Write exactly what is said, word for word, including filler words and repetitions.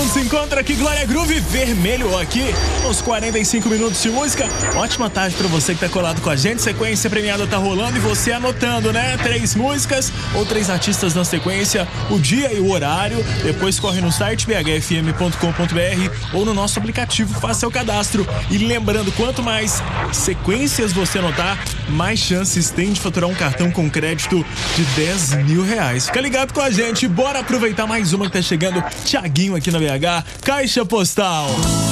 mundo se encontra aqui, Glória Groove, vermelho aqui, uns quarenta e cinco minutos de música. Ótima tarde pra você que tá colado com a gente, sequência premiada tá rolando e você anotando, né? Três músicas ou três artistas na sequência, o dia e o horário, depois corre no site b h f m ponto com ponto b r ou no nosso aplicativo, faça seu cadastro. E lembrando, quanto mais sequências você anotar, mais chances tem de faturar um cartão com crédito de dez mil reais. Fica ligado com a gente, bora aproveitar mais uma que tá chegando. Thiaguinho aqui na B H, Caixa Postal.